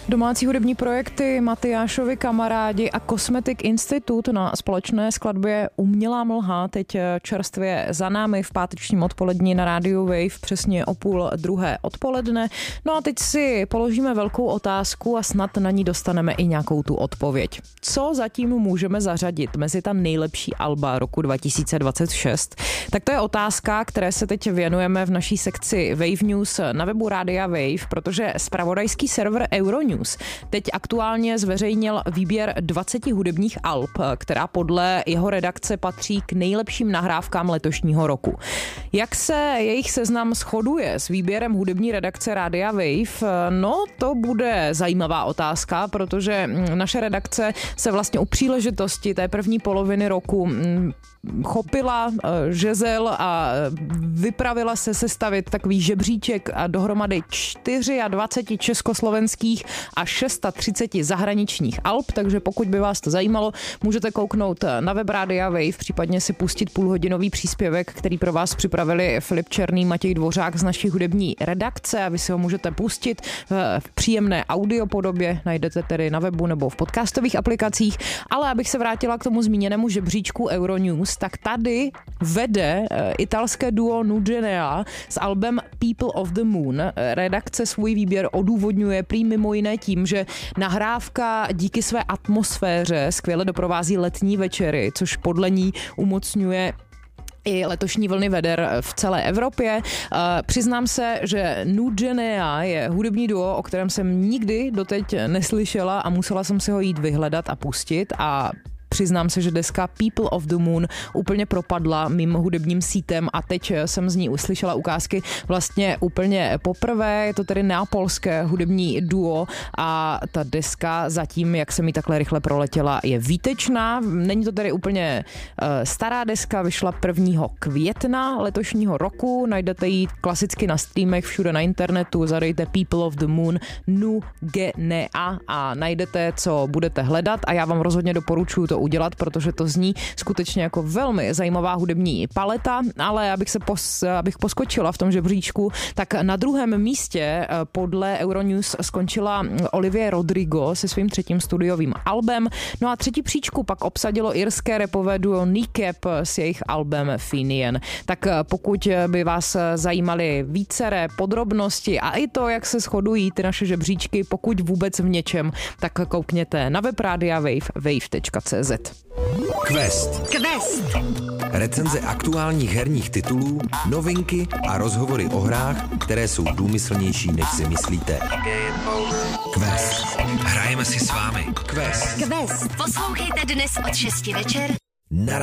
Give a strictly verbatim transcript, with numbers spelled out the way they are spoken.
Domácí hudební projekty Matyášovi kamarádi a Cosmetic Institute na společné skladbě Umělá mlha teď čerstvě za námi v pátečním odpolední na rádiu Wave přesně o půl druhé odpoledne. No a teď si položíme velkou otázku a snad na ní dostaneme i nějakou tu odpověď. Co zatím můžeme zařadit mezi ta nejlepší alba roku dva tisíce dvacet šest? Tak to je otázka, které se teď věnujeme v naší sekci Wave News na webu Rádia Wave, protože zpravodajský server Euronews teď aktuálně zveřejnil výběr dvacet hudebních alb, která podle jeho redakce patří k nejlepším nahrávkám letošního roku. Jak se jejich seznam shoduje s výběrem hudební redakce Rádia Wave? No, to bude zajímavá otázka, protože naše redakce se vlastně u příležitosti té první poloviny roku chopila žezel a vypravila se sestavit takový žebříček a dohromady dvacet čtyři československých a třicet šest zahraničních alb, takže pokud by vás to zajímalo, můžete kouknout na web Rádia Wave, případně si pustit půlhodinový příspěvek, který pro vás připravili Filip Černý, Matěj Dvořák z naší hudební redakce a vy si ho můžete pustit v příjemné audiopodobě, najdete tedy na webu nebo v podcastových aplikacích, ale abych se vrátila k tomu zmíněnému žebříčku Euronews, tak tady vede italské duo Nugenea s albem People of the Moon. Redakce svůj výběr odůvodňuje prý mimo jiné tím, že nahrávka díky své atmosféře skvěle doprovází letní večery, což podle ní umocňuje i letošní vlny veder v celé Evropě. Přiznám se, že Nugenea je hudební duo, o kterém jsem nikdy doteď neslyšela a musela jsem si ho jít vyhledat a pustit a přiznám se, že deska People of the Moon úplně propadla mým hudebním sítem a teď jsem z ní uslyšela ukázky vlastně úplně poprvé. Je to tedy neapolské hudební duo a ta deska zatím, jak se mi takhle rychle proletěla, je výtečná. Není to tedy úplně uh, stará deska, vyšla prvního května letošního roku. Najdete ji klasicky na streamech všude na internetu, zadejte People of the Moon Nugenea a najdete, co budete hledat a já vám rozhodně doporučuji to udělat, protože to zní skutečně jako velmi zajímavá hudební paleta, ale abych se pos, abych poskočila v tom žebříčku, tak na druhém místě podle Euronews skončila Olivia Rodrigo se svým třetím studiovým albem. No a třetí příčku pak obsadilo irské rapové duo Kneecap s jejich albem Finian. Tak pokud by vás zajímaly víceré podrobnosti a i to, jak se shodují ty naše žebříčky, pokud vůbec v něčem, tak koukněte na web Rádia Wave, wave tečka cé zet. Quest. Quest. Recenze aktuálních herních titulů, novinky a rozhovory o hrách, které jsou důmyslnější, než si myslíte. Quest. Hrajeme si s vámi. Quest. Quest. Poslouchejte dnes od šesti večer. Na